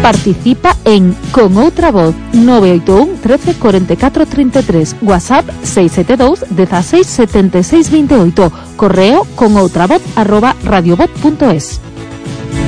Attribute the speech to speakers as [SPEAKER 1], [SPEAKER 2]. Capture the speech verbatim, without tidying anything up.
[SPEAKER 1] Participa en Con Outra Voz nove oito un, trece, cuarenta y cuatro, treinta y tres, WhatsApp seis siete dos, dieciséis, setenta y seis, veintiocho, correo conoutravoz arroba radiovoz punto es.